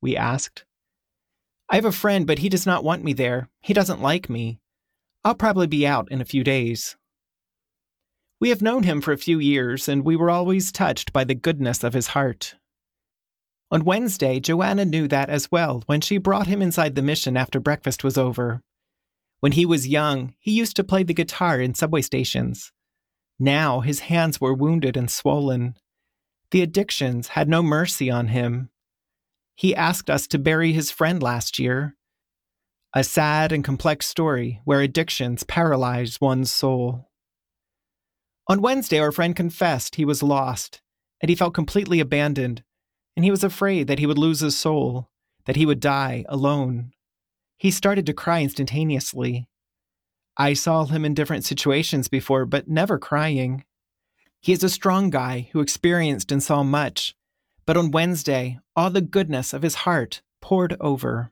we asked. I have a friend, but he does not want me there. He doesn't like me. I'll probably be out in a few days. We have known him for a few years, and we were always touched by the goodness of his heart. On Wednesday, Joanna knew that as well when she brought him inside the mission after breakfast was over. When he was young, he used to play the guitar in subway stations. Now his hands were wounded and swollen. The addictions had no mercy on him. He asked us to bury his friend last year. A sad and complex story where addictions paralyze one's soul. On Wednesday, our friend confessed he was lost, and he felt completely abandoned, and he was afraid that he would lose his soul, that he would die alone. He started to cry instantaneously. I saw him in different situations before, but never crying. He is a strong guy who experienced and saw much, but on Wednesday, all the goodness of his heart poured over.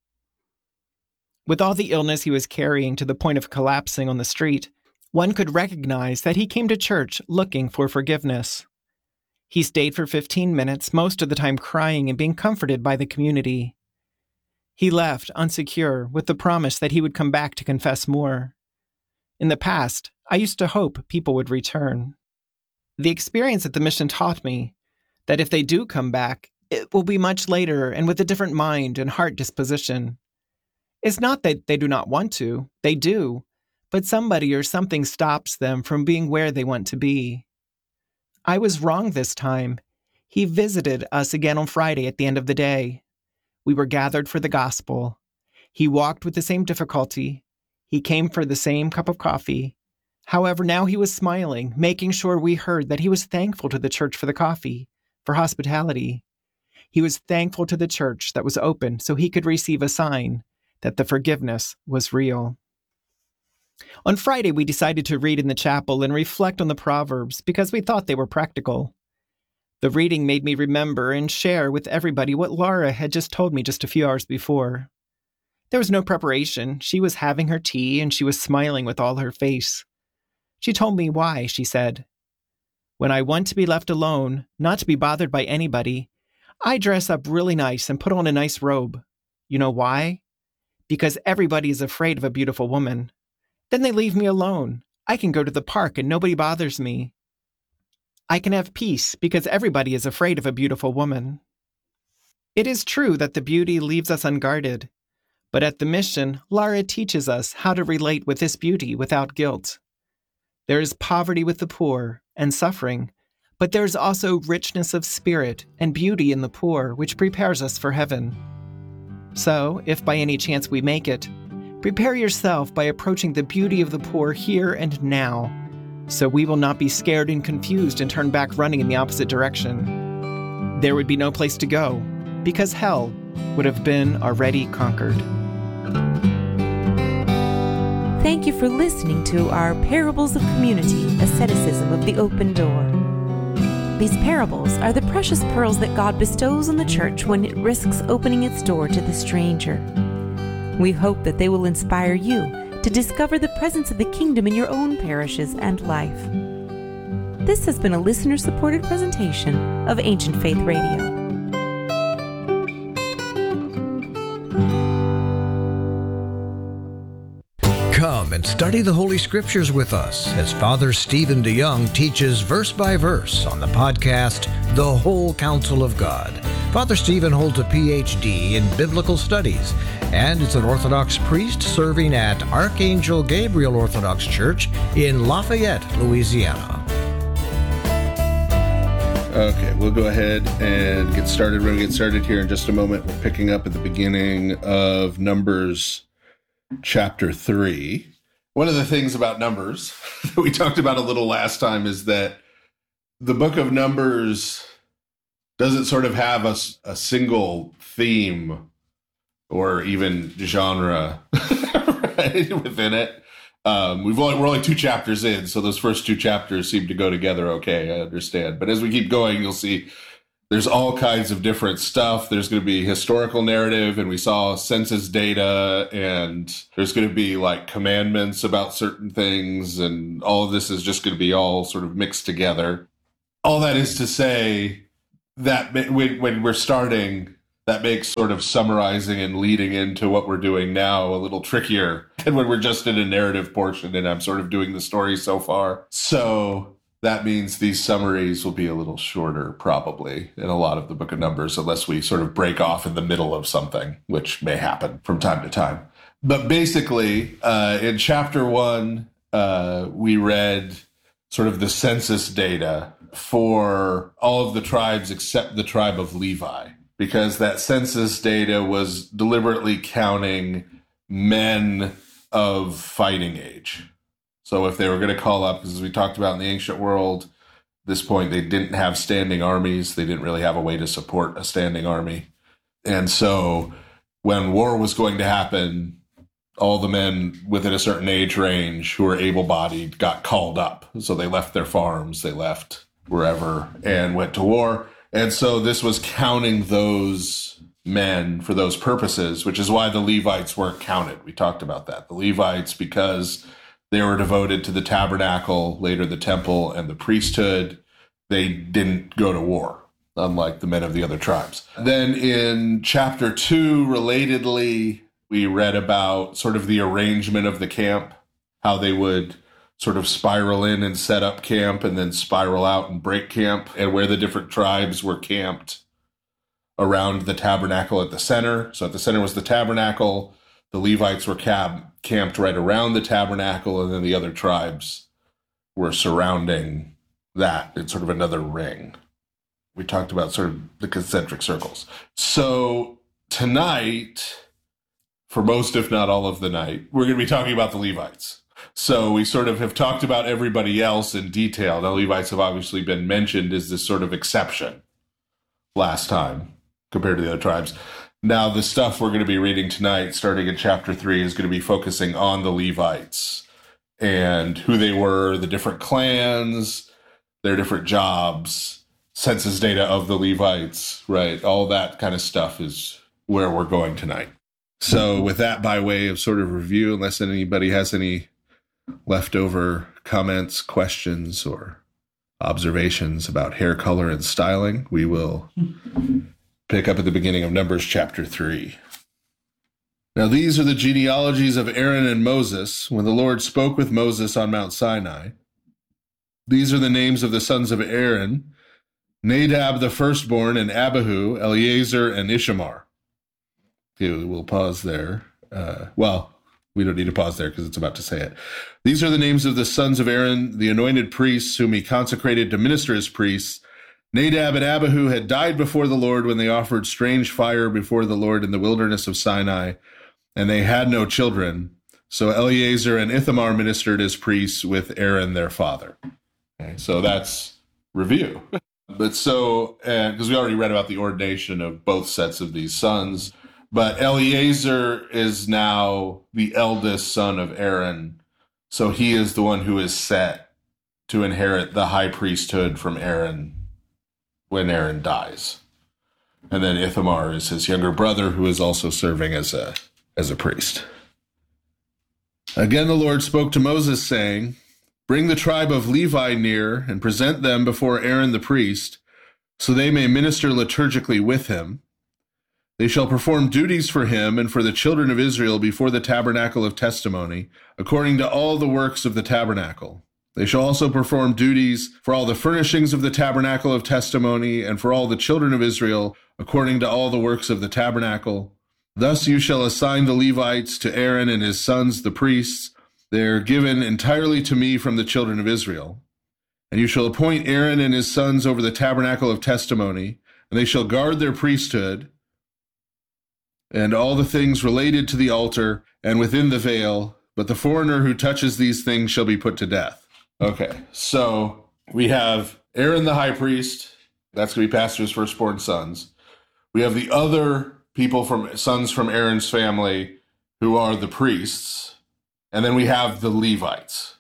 With all the illness he was carrying to the point of collapsing on the street, one could recognize that he came to church looking for forgiveness. He stayed for 15 minutes, most of the time crying and being comforted by the community. He left unsecure with the promise that he would come back to confess more. In the past, I used to hope people would return. The experience at the mission taught me that if they do come back, it will be much later and with a different mind and heart disposition. It's not that they do not want to, they do, but somebody or something stops them from being where they want to be. I was wrong this time. He visited us again on Friday at the end of the day. We were gathered for the gospel. He walked with the same difficulty. He came for the same cup of coffee. However, now he was smiling, making sure we heard that he was thankful to the church for the coffee, for hospitality. He was thankful to the church that was open so he could receive a sign that the forgiveness was real. On Friday, we decided to read in the chapel and reflect on the Proverbs because we thought they were practical. The reading made me remember and share with everybody what Laura had just told me just a few hours before. There was no preparation. She was having her tea and she was smiling with all her face. She told me why, she said. When I want to be left alone, not to be bothered by anybody, I dress up really nice and put on a nice robe. You know why? Because everybody is afraid of a beautiful woman. Then they leave me alone. I can go to the park and nobody bothers me. I can have peace because everybody is afraid of a beautiful woman. It is true that the beauty leaves us unguarded, but at the mission, Lara teaches us how to relate with this beauty without guilt. There is poverty with the poor and suffering, but there is also richness of spirit and beauty in the poor, which prepares us for heaven. So, if by any chance we make it, prepare yourself by approaching the beauty of the poor here and now, so we will not be scared and confused and turn back running in the opposite direction. There would be no place to go, because hell would have been already conquered. Thank you for listening to our Parables of Community, Asceticism of the Open Door. These parables are the precious pearls that God bestows on the church when it risks opening its door to the stranger. We hope that they will inspire you to discover the presence of the kingdom in your own parishes and life. This has been a listener-supported presentation of Ancient Faith Radio. Come and study the Holy Scriptures with us as Father Stephen DeYoung teaches verse by verse on the podcast, The Whole Counsel of God. Father Stephen holds a Ph.D. in Biblical Studies and is an Orthodox priest serving at Archangel Gabriel Orthodox Church in Lafayette, Louisiana. Okay, we'll go ahead and get started. We're going to get started here in just a moment. We're picking up at the beginning of Numbers chapter 3. One of the things about Numbers that we talked about a little last time is that the book of Numbers doesn't sort of have a single theme or even genre right, within it. We're only 2 chapters in, so those first 2 chapters seem to go together okay, I understand. But as we keep going, you'll see there's all kinds of different stuff. There's going to be historical narrative, and we saw census data, and there's going to be like commandments about certain things, and all of this is just going to be all sort of mixed together. All that is to say that when we're starting That makes sort of summarizing and leading into what we're doing now a little trickier than when we're just in a narrative portion and I'm sort of doing the story so far. So that means these summaries will be a little shorter, probably, in a lot of the Book of Numbers, unless we sort of break off in the middle of something, which may happen from time to time. But basically, in chapter 1, we read sort of the census data for all of the tribes except the tribe of Levi, because that census data was deliberately counting men of fighting age. So if they were going to call up, because as we talked about in the ancient world, at this point, they didn't have standing armies. They didn't really have a way to support a standing army. And so when war was going to happen, all the men within a certain age range who were able-bodied got called up. So they left their farms, they left wherever and went to war. And so this was counting those men for those purposes, which is why the Levites weren't counted. We talked about that. The Levites, because they were devoted to the tabernacle, later the temple, and the priesthood, they didn't go to war, unlike the men of the other tribes. Then in chapter 2, relatedly, we read about sort of the arrangement of the camp, how they would sort of spiral in and set up camp and then spiral out and break camp, and where the different tribes were camped around the tabernacle at the center. So at the center was the tabernacle. The Levites were camped right around the tabernacle, and then the other tribes were surrounding that in sort of another ring. We talked about sort of the concentric circles. So tonight, for most, if not all of the night, we're going to be talking about the Levites. So we sort of have talked about everybody else in detail. The Levites have obviously been mentioned as this sort of exception last time compared to the other tribes. Now, the stuff we're going to be reading tonight, starting in chapter 3, is going to be focusing on the Levites and who they were, the different clans, their different jobs, census data of the Levites, right? All that kind of stuff is where we're going tonight. So with that by way of sort of review, unless anybody has any leftover comments, questions, or observations about hair color and styling, we will pick up at the beginning of Numbers chapter 3. Now these are the genealogies of Aaron and Moses when the Lord spoke with Moses on Mount Sinai. These are the names of the sons of Aaron: Nadab the firstborn, and Abihu, Eleazar, and Ishamar. Okay, we'll pause there. We don't need to pause there because it's about to say it. These are the names of the sons of Aaron, the anointed priests whom he consecrated to minister as priests. Nadab and Abihu had died before the Lord when they offered strange fire before the Lord in the wilderness of Sinai, and they had no children. So Eleazar and Ithamar ministered as priests with Aaron their father. Okay, so that's review. But so, because we already read about the ordination of both sets of these sons, but Eleazar is now the eldest son of Aaron. So he is the one who is set to inherit the high priesthood from Aaron when Aaron dies. And then Ithamar is his younger brother, who is also serving as a priest. Again, the Lord spoke to Moses, saying, "Bring the tribe of Levi near and present them before Aaron the priest, so they may minister liturgically with him. They shall perform duties for him and for the children of Israel before the tabernacle of testimony, according to all the works of the tabernacle. They shall also perform duties for all the furnishings of the tabernacle of testimony and for all the children of Israel, according to all the works of the tabernacle. Thus you shall assign the Levites to Aaron and his sons, the priests. They are given entirely to me from the children of Israel. And you shall appoint Aaron and his sons over the tabernacle of testimony, and they shall guard their priesthood and all the things related to the altar and within the veil, but the foreigner who touches these things shall be put to death." Okay, so we have Aaron the high priest. That's going to be passed to his firstborn sons. We have the other sons from Aaron's family who are the priests. And then we have the Levites.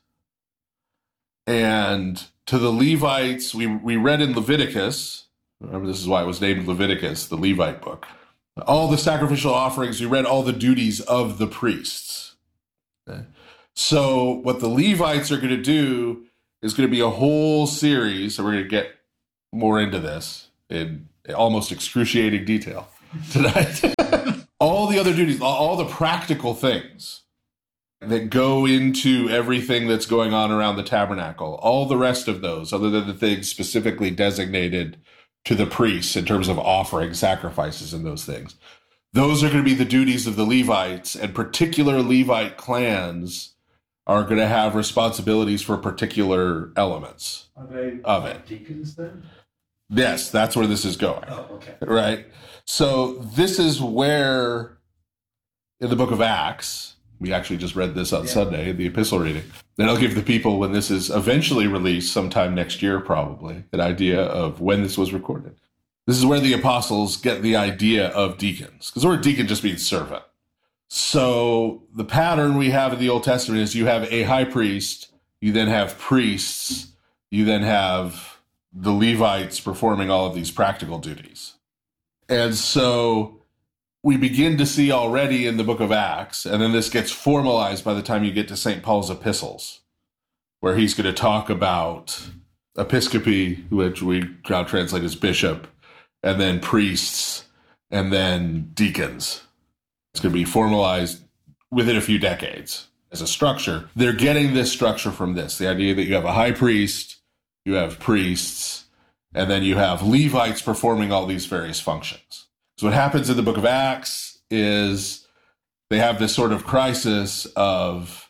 And to the Levites, we read in Leviticus, remember this is why it was named Leviticus, the Levite book, all the sacrificial offerings, we read all the duties of the priests. Okay. So what the Levites are going to do is going to be a whole series, so we're going to get more into this in almost excruciating detail, tonight. All the other duties, all the practical things that go into everything that's going on around the tabernacle, all the rest of those, other than the things specifically designated to the priests in terms of offering sacrifices and those things, those are going to be the duties of the Levites, and particular Levite clans are going to have responsibilities for particular elements Are they of it. deacons then? Yes, that's where this is going. Oh, okay. Right? So this is where, in the book of Acts, we actually just read this on Sunday, the epistle reading, then I'll give the people, when this is eventually released sometime next year probably, an idea of when this was recorded. This is where the apostles get the idea of deacons, because the word deacon just means servant. So the pattern we have in the Old Testament is you have a high priest, you then have priests, you then have the Levites performing all of these practical duties. And so we begin to see already in the book of Acts, and then this gets formalized by the time you get to St. Paul's epistles, where he's going to talk about episcopi, which we now translate as bishop, and then priests, and then deacons. It's going to be formalized within a few decades as a structure. They're getting this structure from this, the idea that you have a high priest, you have priests, and then you have Levites performing all these various functions. So what happens in the book of Acts is they have this sort of crisis of,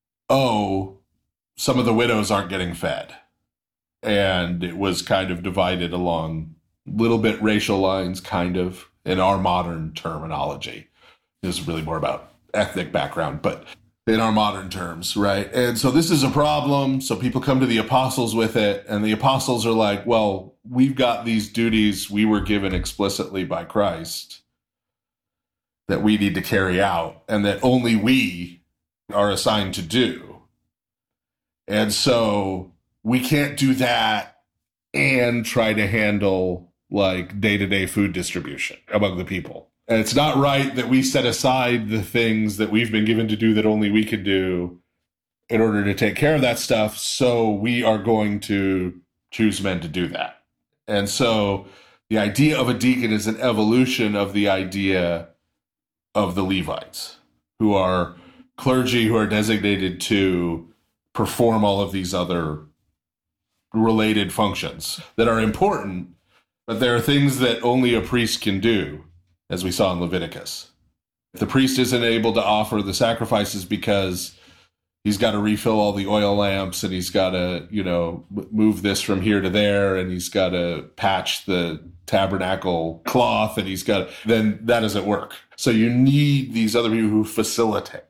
some of the widows aren't getting fed. And it was kind of divided along little bit racial lines, kind of, in our modern terminology. This is really more about ethnic background, but in our modern terms, right? And so this is a problem. So people come to the apostles with it, and the apostles are like, well, we've got these duties we were given explicitly by Christ that we need to carry out, and that only we are assigned to do. And so we can't do that and try to handle like day-to-day food distribution among the people. And it's not right that we set aside the things that we've been given to do that only we can do in order to take care of that stuff. So we are going to choose men to do that. And so the idea of a deacon is an evolution of the idea of the Levites, who are clergy who are designated to perform all of these other related functions that are important, but there are things that only a priest can do, as we saw in Leviticus. If the priest isn't able to offer the sacrifices because he's got to refill all the oil lamps, and he's got to, move this from here to there, and he's got to patch the tabernacle cloth, and then that doesn't work. So you need these other people who facilitate.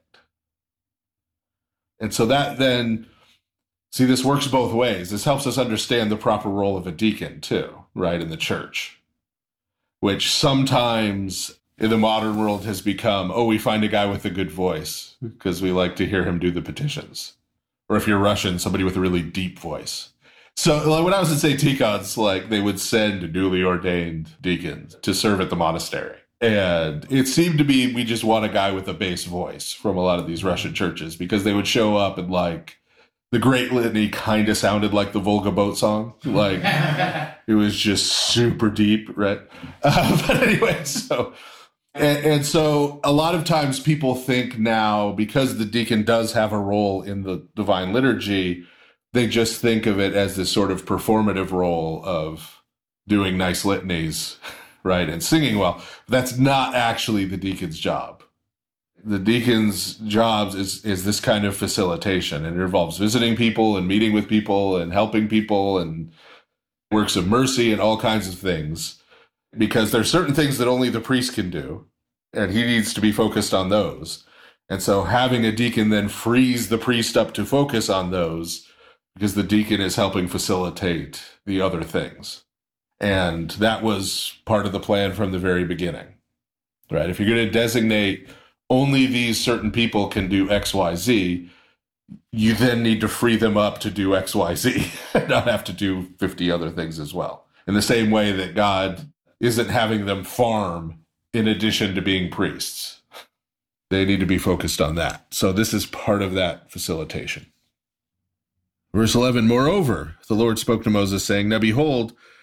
And so that then, see, this works both ways. This helps us understand the proper role of a deacon too, right, in the church, which sometimes in the modern world has become, we find a guy with a good voice because we like to hear him do the petitions. Or if you're Russian, somebody with a really deep voice. So like when I was in St. Tikhon's, like they would send duly ordained deacons to serve at the monastery. And it seemed to be we just want a guy with a bass voice from a lot of these Russian churches, because they would show up and like the Great Litany kind of sounded like the Volga Boat song. Like it was just super deep, right? But anyway, so... And so a lot of times people think now, because the deacon does have a role in the divine liturgy, they just think of it as this sort of performative role of doing nice litanies, right, and singing well. That's not actually the deacon's job. The deacon's job is this kind of facilitation, and it involves visiting people and meeting with people and helping people and works of mercy and all kinds of things, because there are certain things that only the priest can do, and he needs to be focused on those. And so having a deacon then frees the priest up to focus on those, because the deacon is helping facilitate the other things. And that was part of the plan from the very beginning, right? If you're going to designate only these certain people can do X, Y, Z, you then need to free them up to do X, Y, Z, and not have to do 50 other things as well. In the same way that God isn't having them farm in addition to being priests. They need to be focused on that. So this is part of that facilitation. Verse 11, moreover, the Lord spoke to Moses, saying, Now behold,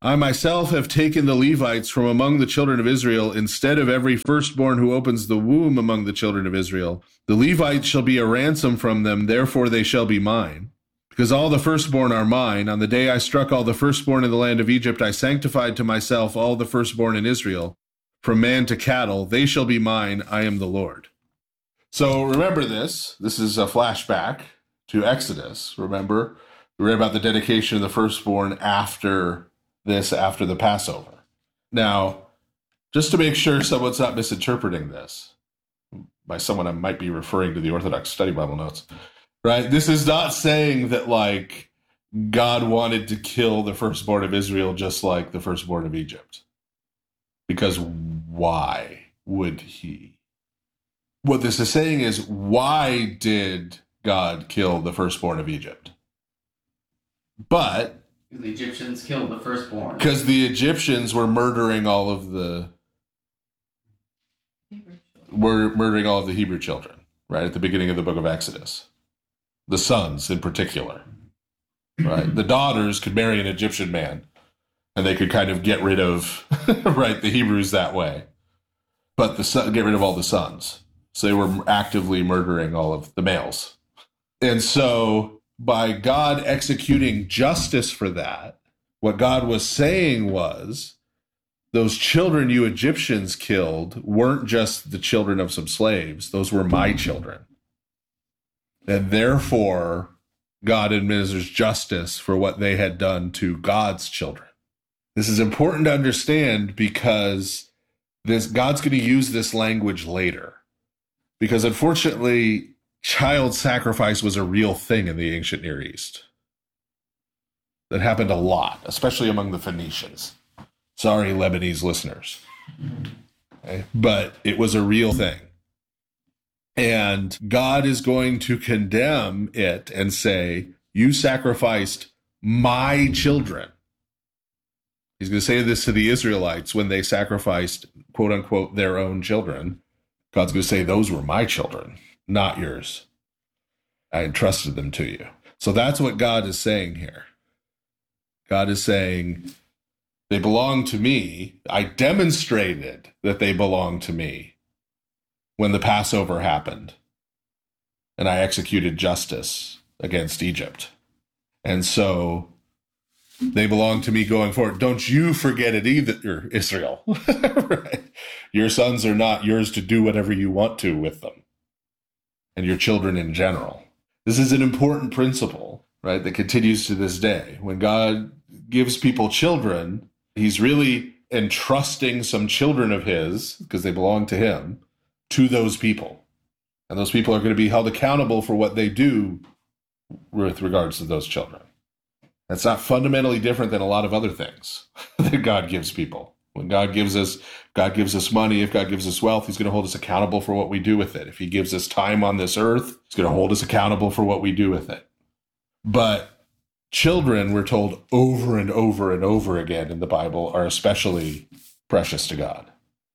I myself have taken the Levites from among the children of Israel instead of every firstborn who opens the womb among the children of Israel. The Levites shall be a ransom from them, therefore they shall be mine. Because all the firstborn are mine. On the day I struck all the firstborn in the land of Egypt, I sanctified to myself all the firstborn in Israel. From man to cattle, they shall be mine. I am the Lord. So remember this. This is a flashback to Exodus. Remember, we read about the dedication of the firstborn after the Passover. Now, just to make sure someone's not misinterpreting this, by someone I might be referring to the Orthodox Study Bible notes, right? This is not saying that, like, God wanted to kill the firstborn of Israel just like the firstborn of Egypt. Because why would he? What this is saying is, why did God kill the firstborn of Egypt? But the Egyptians killed the firstborn. Because the Egyptians were murdering all of the Hebrew children, right, at the beginning of the book of Exodus. The sons in particular, right? The daughters could marry an Egyptian man, and they could kind of get rid of, right, the Hebrews that way. But get rid of all the sons. So they were actively murdering all of the males. And so by God executing justice for that, what God was saying was, those children you Egyptians killed weren't just the children of some slaves. Those were my children. And therefore, God administers justice for what they had done to God's children. This is important to understand because God's going to use this language later. Because unfortunately, child sacrifice was a real thing in the ancient Near East. That happened a lot, especially among the Phoenicians. Sorry, Lebanese listeners. Okay? But it was a real thing. And God is going to condemn it and say, you sacrificed my children. He's going to say this to the Israelites when they sacrificed, quote unquote, their own children. God's going to say, those were my children, not yours. I entrusted them to you. So that's what God is saying here. God is saying, they belong to me. I demonstrated that they belong to me when the Passover happened, and I executed justice against Egypt. And so they belong to me going forward. Don't you forget it either, Israel. Right? Your sons are not yours to do whatever you want to with them, and your children in general. This is an important principle, right, that continues to this day. When God gives people children, he's really entrusting some children of his, because they belong to him, to those people. And those people are going to be held accountable for what they do with regards to those children. That's not fundamentally different than a lot of other things that God gives people. When God gives us money, if God gives us wealth, he's going to hold us accountable for what we do with it. If he gives us time on this earth, he's going to hold us accountable for what we do with it. But children, we're told over and over and over again in the Bible, are especially precious to God.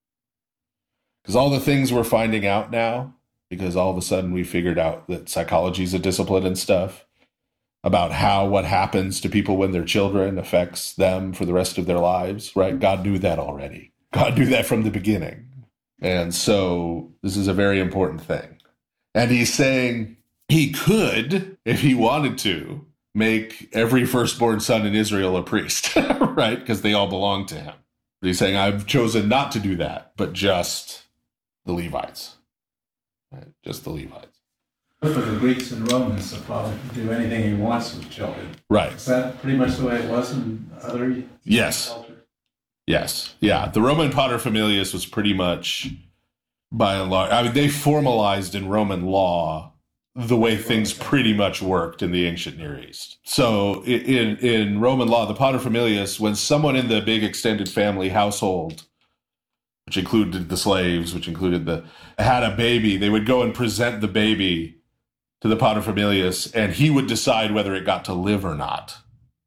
Because all the things we're finding out now, because all of a sudden we figured out that psychology is a discipline and stuff, about how what happens to people when they're children affects them for the rest of their lives, right? God knew that already. God knew that from the beginning. And so this is a very important thing. And he's saying he could, if he wanted to, make every firstborn son in Israel a priest, right? Because they all belong to him. But he's saying, I've chosen not to do that, but just the Levites. Right? Just the Levites. But for the Greeks and Romans, the father can do anything he wants with children. Right. Is that pretty much the way it was in other Yes. cultures? Yes. Yeah. The Roman paterfamilias was pretty much, by and large, I mean, they formalized in Roman law the way things pretty much worked in the ancient Near East. So in Roman law, the paterfamilias, when someone in the big extended family household, which included the slaves, had a baby, they would go and present the baby to the paterfamilias, and he would decide whether it got to live or not.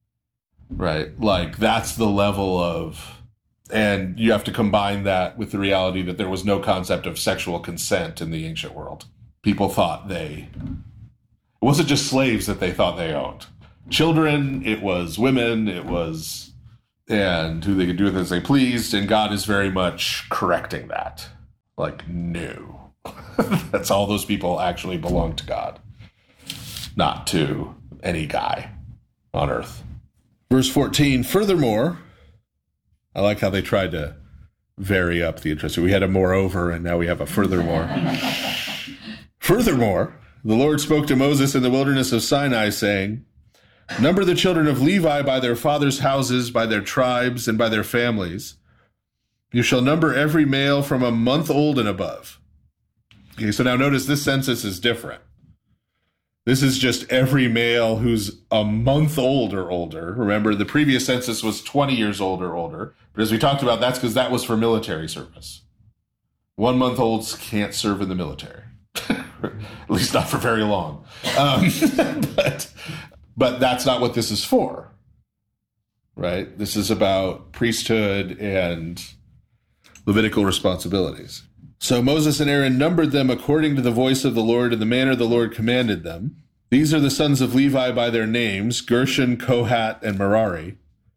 Right? Like, that's the level of, and you have to combine that with the reality that there was no concept of sexual consent in the ancient world. People thought it wasn't just slaves that they thought they owned. Children, it was women, it was and who they could do with as they pleased, and God is very much correcting that. Like, no. That's all those people actually belong to God, not to any guy on earth. Verse 14, furthermore, I like how they tried to vary up the interest. We had a moreover, and now we have a furthermore. Furthermore, the Lord spoke to Moses in the wilderness of Sinai, saying, number the children of Levi by their fathers' houses, by their tribes, and by their families. You shall number every male from a month old and above. Okay, so now notice this census is different. This is just every male who's a month old or older. Remember, the previous census was 20 years old or older. But as we talked about, that's because that was for military service. 1 month olds can't serve in the military, at least not for very long. But that's not what this is for, right? This is about priesthood and Levitical responsibilities. So Moses and Aaron numbered them according to the voice of the Lord in the manner the Lord commanded them. These are the sons of Levi by their names, Gershon, Kohat, and Merari.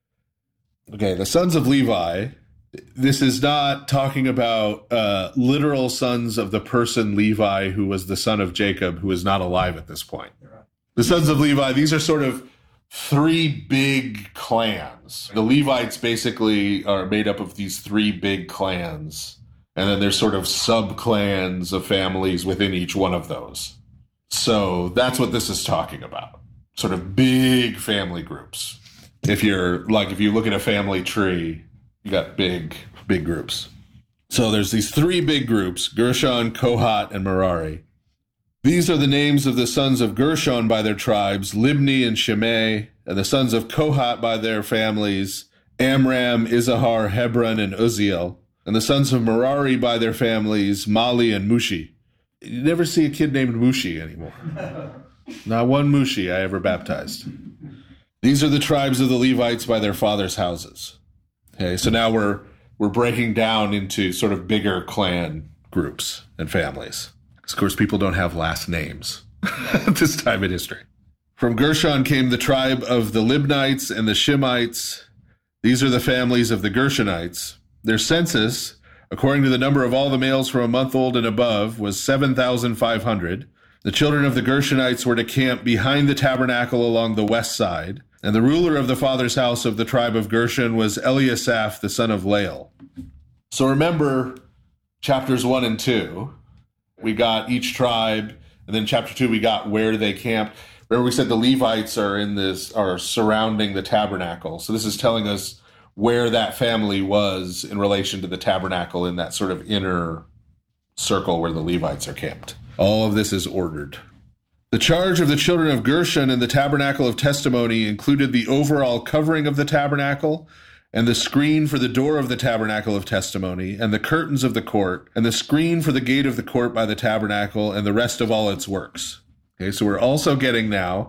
Okay, the sons of Levi, this is not talking about literal sons of the person Levi who was the son of Jacob, who is not alive at this point. The sons of Levi, these are sort of three big clans. The Levites basically are made up of these three big clans. And then there's sort of sub-clans of families within each one of those. So that's what this is talking about. Sort of big family groups. If you look at a family tree, you got big groups. So there's these three big groups, Gershon, Kohat, and Merari. These are the names of the sons of Gershon by their tribes, Libni and Shimei, and the sons of Kohat by their families, Amram, Izahar, Hebron, and Uzziel. And the sons of Merari by their families, Mali and Mushi. You never see a kid named Mushi anymore. Not one Mushi I ever baptized. These are the tribes of the Levites by their fathers' houses. Okay, so now we're breaking down into sort of bigger clan groups and families. Of course, people don't have last names at this time in history. From Gershon came the tribe of the Libnites and the Shimites. These are the families of the Gershonites. Their census, according to the number of all the males from a month old and above, was 7,500. The children of the Gershonites were to camp behind the tabernacle along the west side. And the ruler of the father's house of the tribe of Gershon was Eliasaph, the son of Lael. So remember chapters 1 and 2. We got each tribe, and then chapter 2 we got where they camped. Remember we said the Levites are surrounding the tabernacle. So this is telling us where that family was in relation to the tabernacle in that sort of inner circle where the Levites are camped. All of this is ordered. The charge of the children of Gershon in the tabernacle of testimony included the overall covering of the tabernacle and the screen for the door of the tabernacle of testimony and the curtains of the court and the screen for the gate of the court by the tabernacle and the rest of all its works. Okay, so we're also getting now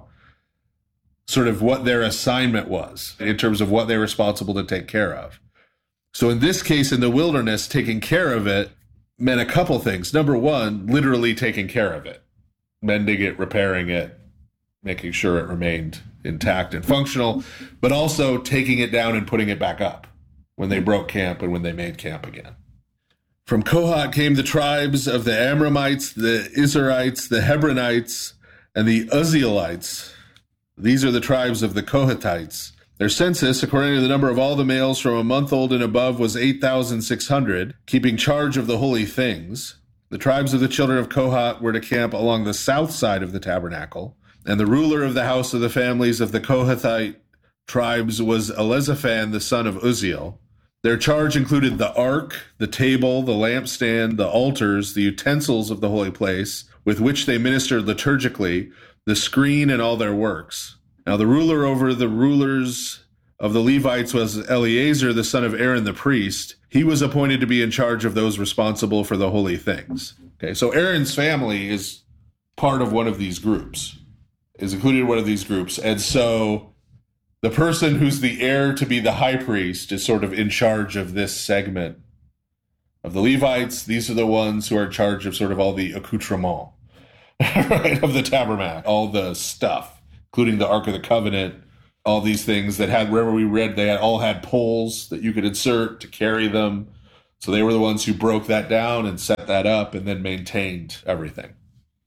sort of what their assignment was in terms of what they're responsible to take care of. So in this case, in the wilderness, taking care of it meant a couple things. Number one, literally taking care of it, mending it, repairing it, making sure it remained intact and functional, but also taking it down and putting it back up when they broke camp and when they made camp again. From Kohat came the tribes of the Amramites, the Izharites, the Hebronites, and the Uzzielites. These are the tribes of the Kohathites. Their census, according to the number of all the males from a month old and above, was 8,600, keeping charge of the holy things. The tribes of the children of Kohat were to camp along the south side of the tabernacle, and the ruler of the house of the families of the Kohathite tribes was Elizaphan, the son of Uzziel. Their charge included the ark, the table, the lampstand, the altars, the utensils of the holy place, with which they ministered liturgically, the screen, and all their works. Now the ruler over the rulers of the Levites was Eleazar, the son of Aaron the priest. He was appointed to be in charge of those responsible for the holy things. Okay, so Aaron's family is part of one of these groups, is included in one of these groups. And so the person who's the heir to be the high priest is sort of in charge of this segment of the Levites. These are the ones who are in charge of sort of all the accoutrement, right, of the tabernacle, all the stuff, including the Ark of the Covenant, all these things that had, wherever we read, they all had poles that you could insert to carry them. So they were the ones who broke that down and set that up and then maintained everything.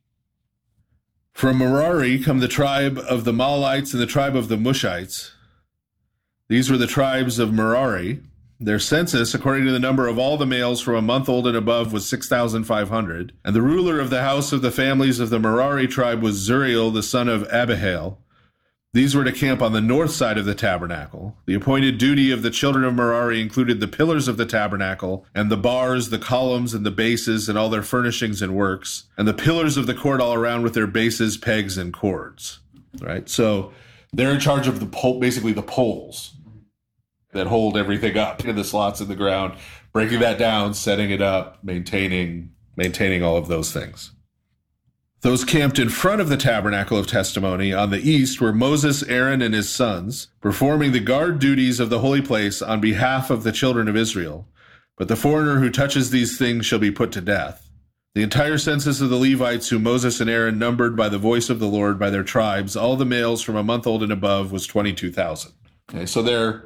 From Merari come the tribe of the Mahlites and the tribe of the Mushites. These were the tribes of Merari. Their census, according to the number of all the males from a month old and above, was 6,500. And the ruler of the house of the families of the Merari tribe was Zuriel, the son of Abihail. These were to camp on the north side of the tabernacle. The appointed duty of the children of Merari included the pillars of the tabernacle, and the bars, the columns, and the bases, and all their furnishings and works, and the pillars of the court all around with their bases, pegs, and cords. Right? So they're in charge of the pole, basically the poles that hold everything up in the slots in the ground, breaking that down, setting it up, maintaining all of those things. Those camped in front of the tabernacle of testimony on the east were Moses, Aaron, and his sons, performing the guard duties of the holy place on behalf of the children of Israel. But the foreigner who touches these things shall be put to death. The entire census of the Levites whom Moses and Aaron numbered by the voice of the Lord by their tribes, all the males from a month old and above, was 22,000. Okay, so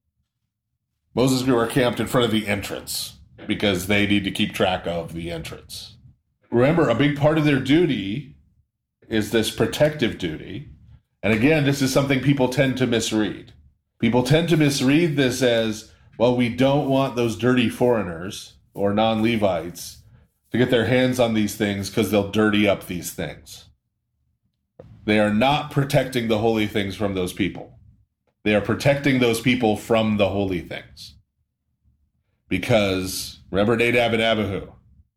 Moses were camped in front of the entrance because they need to keep track of the entrance. Remember, a big part of their duty is this protective duty. And again, this is something people tend to misread. People tend to misread this as, well, we don't want those dirty foreigners or non-Levites to get their hands on these things because they'll dirty up these things. They are not protecting the holy things from those people. They are protecting those people from the holy things. Because, remember Nadab and Abihu?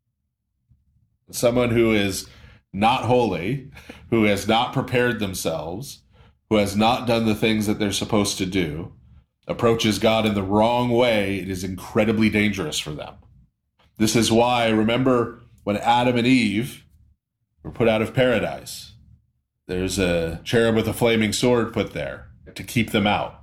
Someone who is not holy, who has not prepared themselves, who has not done the things that they're supposed to do, approaches God in the wrong way, it is incredibly dangerous for them. This is why, remember when Adam and Eve were put out of paradise, there's a cherub with a flaming sword put there to keep them out.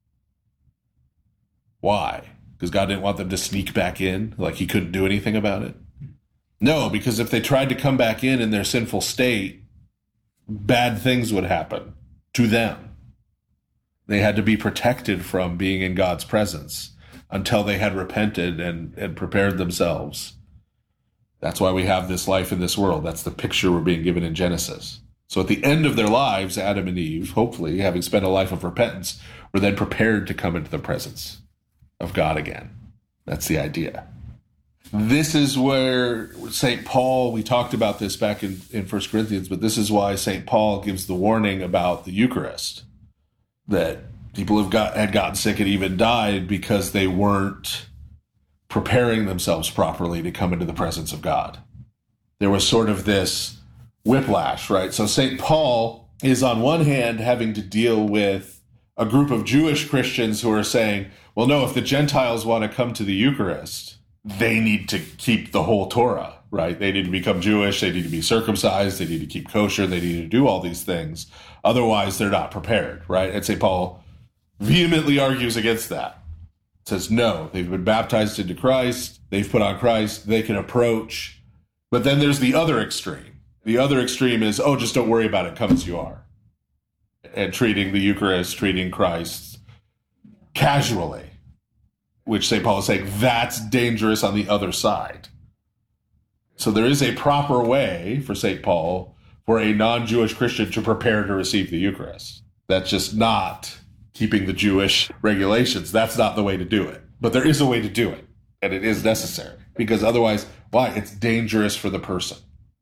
Why? Because God didn't want them to sneak back in, like he couldn't do anything about it? No, because if they tried to come back in their sinful state, bad things would happen to them. They had to be protected from being in God's presence until they had repented and prepared themselves. That's why we have this life in this world. That's the picture we're being given in Genesis. So at the end of their lives, Adam and Eve, hopefully, having spent a life of repentance, were then prepared to come into the presence of God again. That's the idea. This is where St. Paul, we talked about this back in 1 Corinthians, but this is why St. Paul gives the warning about the Eucharist, that people had gotten sick and even died because they weren't preparing themselves properly to come into the presence of God. There was sort of this whiplash, right? So St. Paul is on one hand having to deal with a group of Jewish Christians who are saying, well, no, if the Gentiles want to come to the Eucharist, they need to keep the whole Torah, right? They need to become Jewish, they need to be circumcised, they need to keep kosher, they need to do all these things. Otherwise, they're not prepared, right? And St. Paul vehemently argues against that. Says, no, they've been baptized into Christ, they've put on Christ, they can approach. But then there's the other extreme. The other extreme is, oh, just don't worry about it, come as you are. And treating the Eucharist, treating Christ casually, which St. Paul is saying, that's dangerous on the other side. So there is a proper way for St. Paul for a non-Jewish Christian to prepare to receive the Eucharist. That's just not keeping the Jewish regulations. That's not the way to do it. But there is a way to do it, and it is necessary. Because otherwise, why? It's dangerous for the person.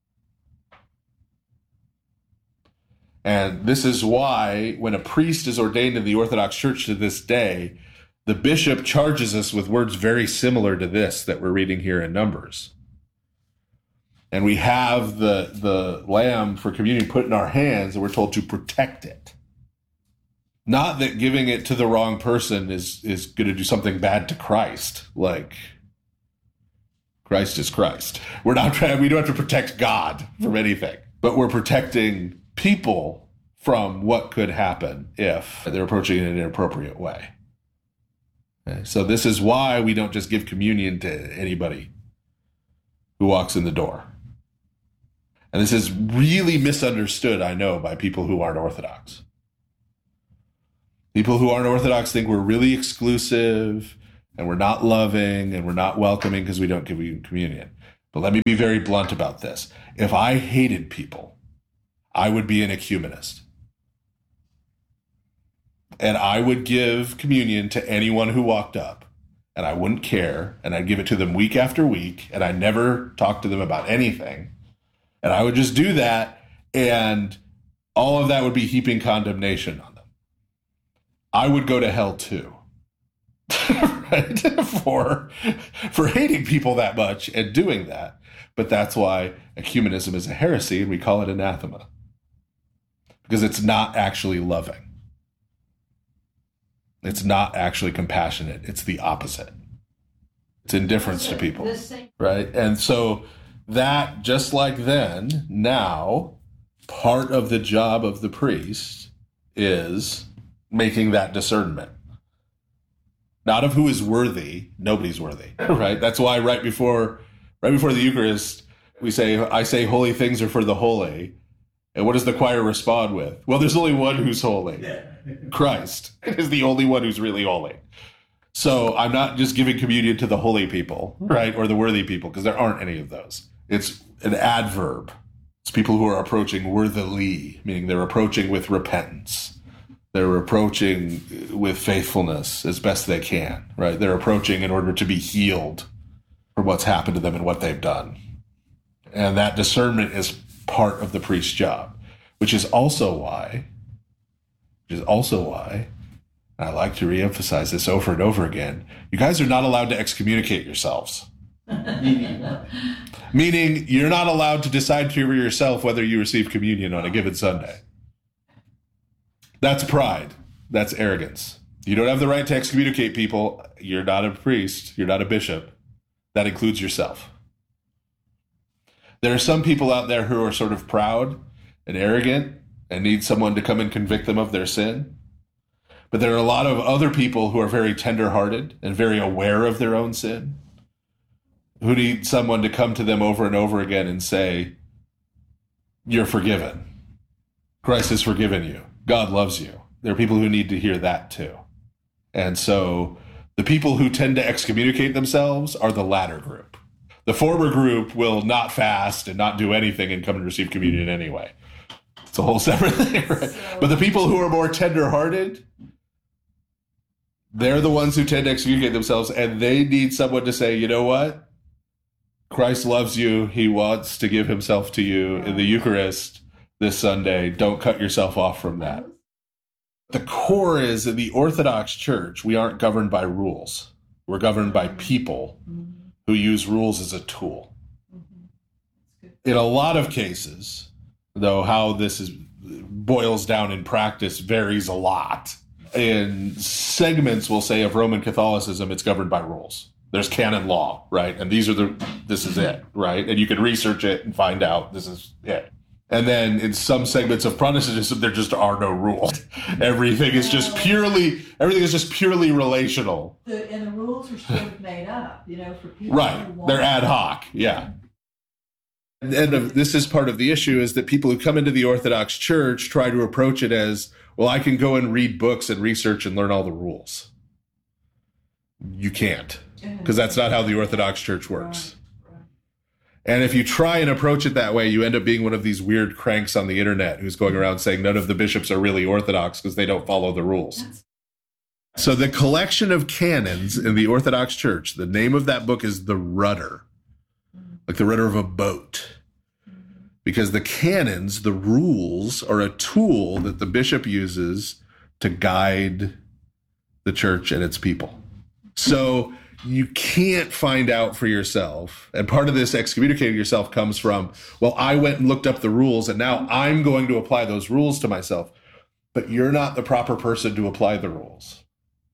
And this is why when a priest is ordained in the Orthodox Church to this day, the bishop charges us with words very similar to this that we're reading here in Numbers. And we have the lamb for communion put in our hands, and we're told to protect it. Not that giving it to the wrong person is going to do something bad to Christ. Like, Christ is Christ. We don't have to protect God from anything, but we're protecting people from what could happen if they're approaching it in an inappropriate way. Okay, so this is why we don't just give communion to anybody who walks in the door. And this is really misunderstood, I know, by people who aren't Orthodox. People who aren't Orthodox think we're really exclusive and we're not loving and we're not welcoming because we don't give you communion. But let me be very blunt about this. If I hated people, I would be an ecumenist. And I would give communion to anyone who walked up, and I wouldn't care, and I'd give it to them week after week, and I'd never talk to them about anything. And I would just do that, and all of that would be heaping condemnation on them. I would go to hell too, right? for hating people that much and doing that. But that's why ecumenism is a heresy, and we call it anathema, because it's not actually loving. It's not actually compassionate. It's the opposite. It's indifference to people, right? And so that, just like then, now, part of the job of the priest is making that discernment. Not of who is worthy. Nobody's worthy, right? That's why right before the Eucharist, I say holy things are for the holy. And what does the choir respond with? Well, there's only one who's holy. Christ is the only one who's really holy. So I'm not just giving communion to the holy people, right? Or the worthy people, because there aren't any of those. It's an adverb. It's people who are approaching worthily, meaning they're approaching with repentance. They're approaching with faithfulness as best they can, right? They're approaching in order to be healed from what's happened to them and what they've done. And that discernment is part of the priest's job, which is also why, and I like to reemphasize this over and over again, you guys are not allowed to excommunicate yourselves. Meaning you're not allowed to decide for yourself whether you receive communion on a given Sunday. That's pride. That's arrogance. You don't have the right to excommunicate people. You're not a priest. You're not a bishop. That includes yourself. There are some people out there who are sort of proud and arrogant and need someone to come and convict them of their sin. But there are a lot of other people who are very tender-hearted and very aware of their own sin, who need someone to come to them over and over again and say, you're forgiven. Christ has forgiven you. God loves you. There are people who need to hear that too. And so the people who tend to excommunicate themselves are the latter group. The former group will not fast and not do anything and come and receive communion anyway. It's a whole separate thing, right? But the people who are more tender-hearted, they're the ones who tend to excommunicate themselves, and they need someone to say, you know what? Christ loves you. He wants to give himself to you in the Eucharist this Sunday. Don't cut yourself off from that. The core is, in the Orthodox Church, we aren't governed by rules. We're governed by people who use rules as a tool. In a lot of cases, though how this boils down in practice varies a lot. In segments, we'll say, of Roman Catholicism, it's governed by rules. There's canon law, right? And this is it, right? And you can research it and find out this is it. And then in some segments of Protestantism, there just are no rules. Everything is just purely relational. And the rules are sort of made up, for people. Right. They're ad hoc. Yeah. And this is part of the issue, is that people who come into the Orthodox Church try to approach it as, well, I can go and read books and research and learn all the rules. You can't, because that's not how the Orthodox Church works. And if you try and approach it that way, you end up being one of these weird cranks on the internet who's going around saying none of the bishops are really Orthodox because they don't follow the rules. So the collection of canons in the Orthodox Church, the name of that book is the rudder, like the rudder of a boat. Because the canons, the rules, are a tool that the bishop uses to guide the church and its people. So you can't find out for yourself. And part of this excommunicating yourself comes from, well, I went and looked up the rules and now I'm going to apply those rules to myself. But you're not the proper person to apply the rules.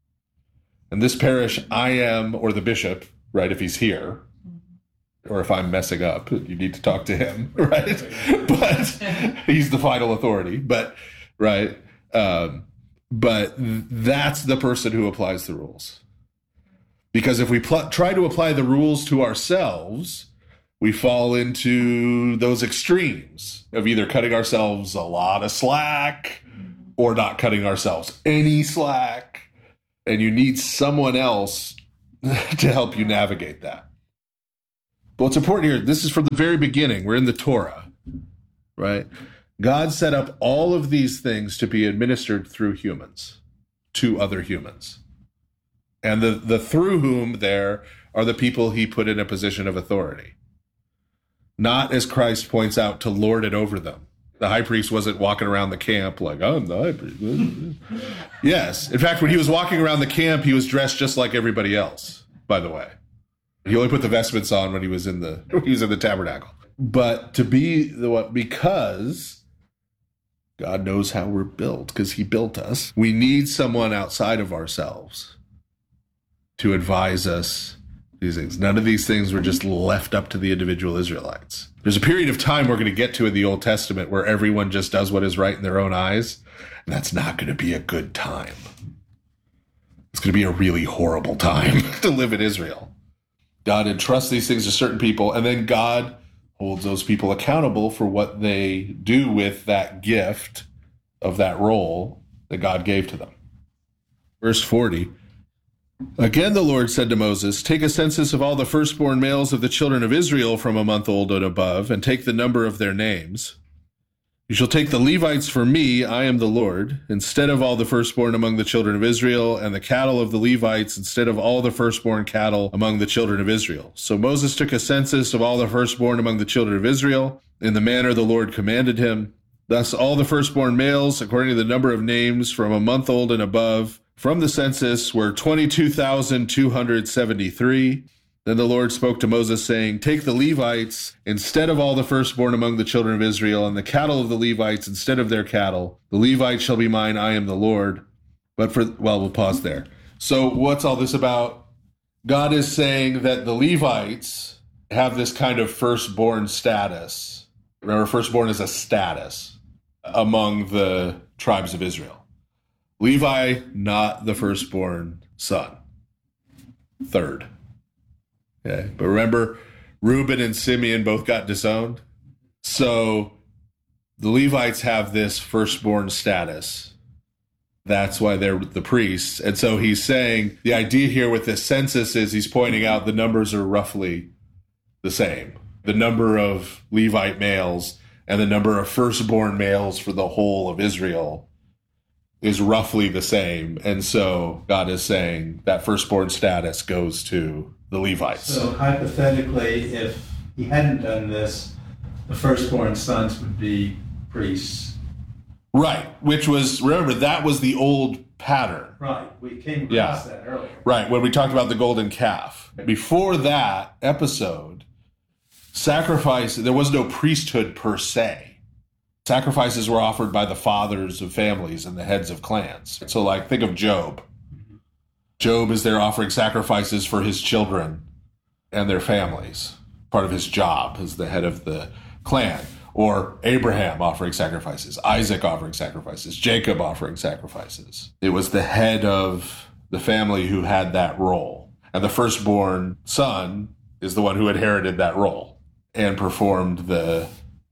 In this parish, I am, or the bishop, right, if he's here, or if I'm messing up, you need to talk to him, right? But he's the final authority, but, right? But that's the person who applies the rules. Because if we try to apply the rules to ourselves, we fall into those extremes of either cutting ourselves a lot of slack or not cutting ourselves any slack. And you need someone else to help you navigate that. But what's important here, this is from the very beginning. We're in the Torah, right? God set up all of these things to be administered through humans, to other humans. And the through whom there are the people he put in a position of authority. Not, as Christ points out, to lord it over them. The high priest wasn't walking around the camp like, I'm the high priest. Yes. In fact, when he was walking around the camp, he was dressed just like everybody else, by the way. He only put the vestments on when he was in the tabernacle. But to be the what, because God knows how we're built, because he built us, we need someone outside of ourselves to advise us these things. None of these things were just left up to the individual Israelites. There's a period of time we're going to get to in the Old Testament where everyone just does what is right in their own eyes, and that's not going to be a good time. It's going to be a really horrible time to live in Israel. God entrusts these things to certain people, and then God holds those people accountable for what they do with that gift of that role that God gave to them. Verse 40, again the Lord said to Moses, take a census of all the firstborn males of the children of Israel from a month old and above, and take the number of their names. You shall take the Levites for me, I am the Lord, instead of all the firstborn among the children of Israel, and the cattle of the Levites instead of all the firstborn cattle among the children of Israel. So Moses took a census of all the firstborn among the children of Israel, in the manner the Lord commanded him. Thus all the firstborn males, according to the number of names from a month old and above, from the census were 22,273. Then the Lord spoke to Moses, saying, take the Levites instead of all the firstborn among the children of Israel, and the cattle of the Levites instead of their cattle. The Levites shall be mine, I am the Lord. But we'll pause there. So what's all this about? God is saying that the Levites have this kind of firstborn status. Remember, firstborn is a status among the tribes of Israel. Levi, not the firstborn son. Third. Okay. But remember, Reuben and Simeon both got disowned. So the Levites have this firstborn status. That's why they're the priests. And so he's saying the idea here with this census is he's pointing out the numbers are roughly the same. The number of Levite males and the number of firstborn males for the whole of Israel is roughly the same. And so God is saying that firstborn status goes to the Levites. So hypothetically, if he hadn't done this, the firstborn sons would be priests. Right, which was, remember, that was the old pattern. Right, we came across that earlier. Right, when we talked about the golden calf. Before that episode, there was no priesthood per se. Sacrifices were offered by the fathers of families and the heads of clans. So think of Job. Job is there offering sacrifices for his children and their families. Part of his job as the head of the clan. Or Abraham offering sacrifices, Isaac offering sacrifices, Jacob offering sacrifices. It was the head of the family who had that role. And the firstborn son is the one who inherited that role and performed the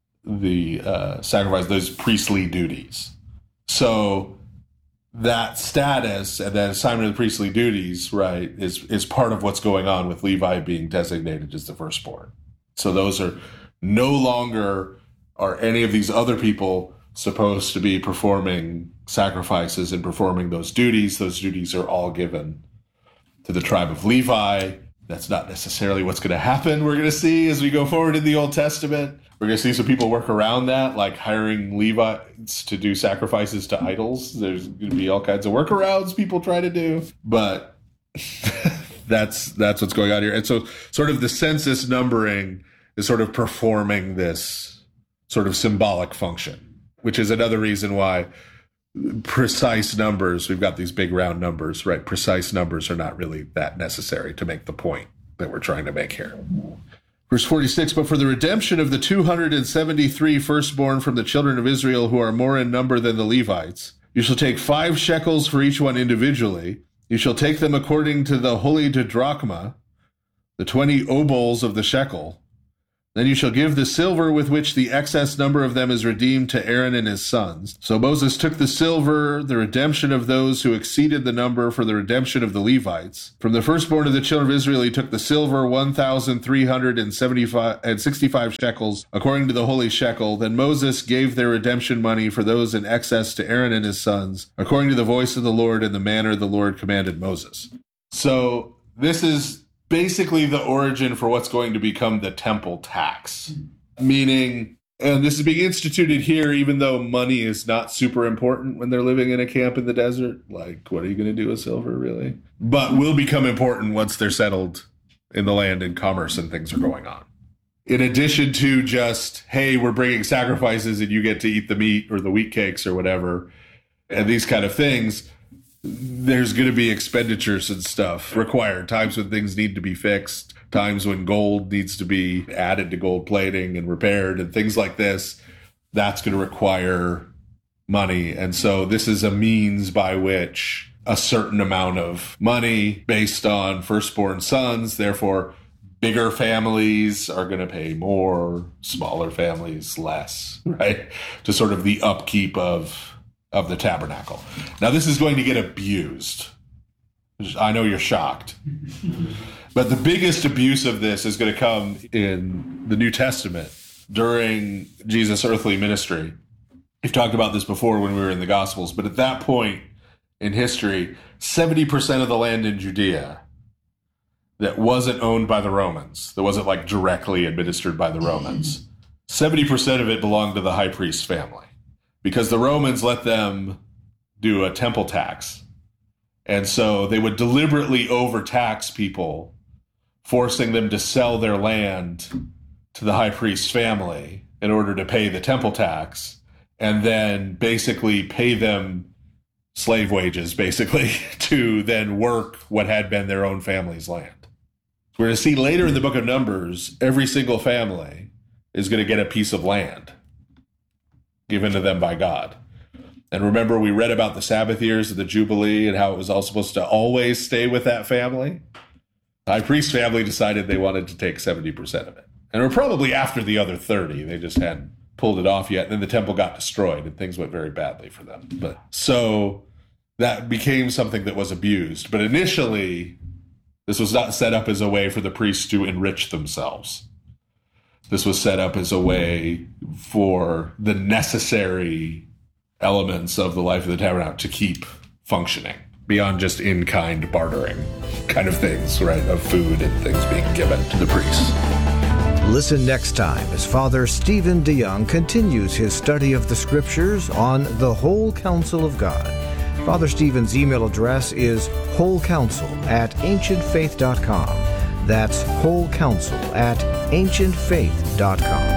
sacrifice, those priestly duties. So that status and that assignment of the priestly duties, right, is part of what's going on with Levi being designated as the firstborn. So those are no longer are any of these other people supposed to be performing sacrifices and performing those duties. Those duties are all given to the tribe of Levi. That's not necessarily what's going to happen. We're going to see as we go forward in the Old Testament. We're going to see some people work around that, like hiring Levites to do sacrifices to idols. There's going to be all kinds of workarounds people try to do. But that's what's going on here. And so sort of the census numbering is sort of performing this sort of symbolic function, which is another reason why precise numbers, we've got these big round numbers, right? Precise numbers are not really that necessary to make the point that we're trying to make here. Verse 46, but for the redemption of the 273 firstborn from the children of Israel who are more in number than the Levites, you shall take 5 shekels for each one individually. You shall take them according to the holy drachma, the 20 obols of the shekel, Then you shall give the silver with which the excess number of them is redeemed to Aaron and his sons. So Moses took the silver, the redemption of those who exceeded the number for the redemption of the Levites. From the firstborn of the children of Israel, he took the silver 1,365 shekels, according to the holy shekel. Then Moses gave their redemption money for those in excess to Aaron and his sons, according to the voice of the Lord in the manner the Lord commanded Moses. So this is basically the origin for what's going to become the temple tax, meaning, and this is being instituted here, even though money is not super important when they're living in a camp in the desert. Like, what are you going to do with silver, really? But will become important once they're settled in the land and commerce and things are going on. In addition to just, hey, we're bringing sacrifices and you get to eat the meat or the wheat cakes or whatever, and these kind of things, there's going to be expenditures and stuff required, times when things need to be fixed, times when gold needs to be added to gold plating and repaired and things like this. That's going to require money. And so this is a means by which a certain amount of money based on firstborn sons, therefore bigger families are going to pay more, smaller families less, right? To sort of the upkeep of the tabernacle. Now, this is going to get abused. I know you're shocked. But the biggest abuse of this is going to come in the New Testament during Jesus' earthly ministry. We've talked about this before when we were in the Gospels, but at that point in history, 70% of the land in Judea that wasn't owned by the Romans, that wasn't like directly administered by the Romans, 70% of it belonged to the high priest's family. Because the Romans let them do a temple tax. And so they would deliberately overtax people, forcing them to sell their land to the high priest's family in order to pay the temple tax, and then basically pay them slave wages, basically, to then work what had been their own family's land. We're going to see later in the book of Numbers, every single family is going to get a piece of land given to them by God. And remember, we read about the Sabbath years of the Jubilee and how it was all supposed to always stay with that family. The high priest family decided they wanted to take 70% of it. And it was probably after the other 30. They just hadn't pulled it off yet. And then the temple got destroyed and things went very badly for them. But so that became something that was abused. But initially, this was not set up as a way for the priests to enrich themselves. This was set up as a way for the necessary elements of the life of the tabernacle to keep functioning beyond just in-kind bartering kind of things, right, of food and things being given to the priests. Listen next time as Father Stephen DeYoung continues his study of the Scriptures on the whole counsel of God. Father Stephen's email address is wholecounsel@ancientfaith.com. That's wholecounsel@ancientfaith.com.